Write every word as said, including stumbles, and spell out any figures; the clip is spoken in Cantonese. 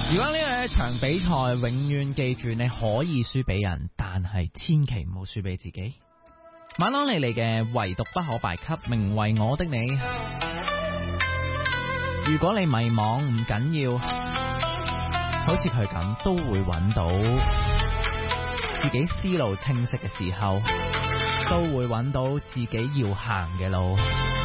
如果呢一場比賽永遠記住，你可以輸俾人，但係千祈唔好輸俾自己。晚安莉莉嘅唯獨不可敗給，名為我的你。如果你迷惘唔緊要，好似佢咁都會揾到自己思路清晰嘅時候，都會揾到自己要行嘅路。